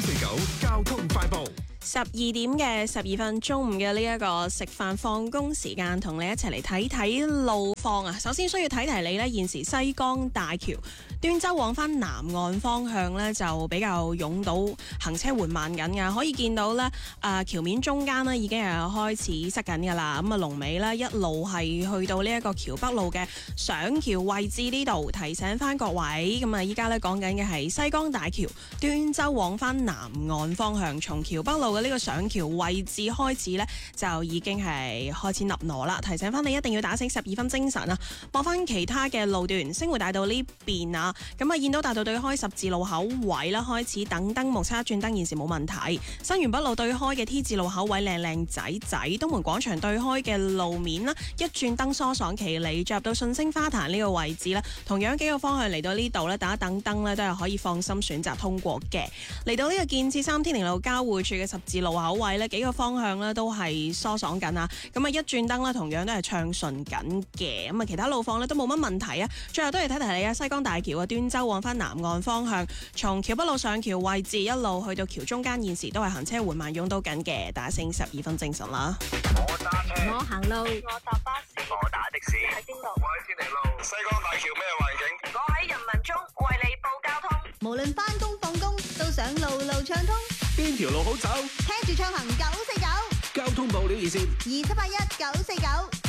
949交通快報。 12:12，中午嘅呢一個食飯放工時間，同你一齊嚟睇睇路況啊！首先需要提你呢，現時西江大橋端州往返南岸方向呢，就比較擁堵，行車緩慢緊㗎。可以見到呢，橋面中間呢已經係開始塞緊㗎啦。咁啊，龍尾呢一路係去到呢一個橋北路嘅上橋位置呢度，提醒翻各位。咁啊，依家呢講緊嘅係西江大橋端州往返南岸方向，從橋北路呢個上橋位置開始呢，就已經係開始立挪啦。提醒翻你一定要打醒12分精神啊！望翻其他嘅路段，星匯大道呢邊啊，咁啊見到大道對開十字路口位啦，開始等燈目測轉燈，現時冇問題。新園北路對開嘅 T 字路口位靚仔，東門廣場對開嘅路面啦，一轉燈疏爽企理，進入到順星花壇呢個位置啦，同樣幾個方向嚟到呢度呢，等一等燈呢，都係可以放心選擇通過嘅。嚟到呢個建設3天寧路交匯處嘅十字路口位呢，幾個方向呢都係疏爽緊啊！咁啊一轉燈呢，同樣都係暢順緊嘅。咁啊其他路況呢都冇乜問題啊！最後都係提你啊，西江大橋嘅端州往返南岸方向，從橋北路上橋位置一路去到橋中間，現時都係行車緩慢擁到緊嘅，打醒12分精神啦。 我揸車， 我行路， 我搭巴士，我打的士，喺邊度？我喺天寧路。西江大橋咩環境？我喺人民中為你報交通。 無論返工放工都想路路暢通。 邊條路好走？ 聽住暢行949， 交通報料熱線 2781 949。